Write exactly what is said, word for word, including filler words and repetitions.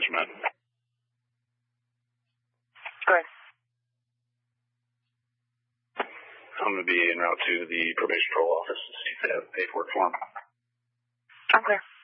management. Go ahead. I'm going to be en route to the probation parole office to see if they have paperwork for him. I'm clear.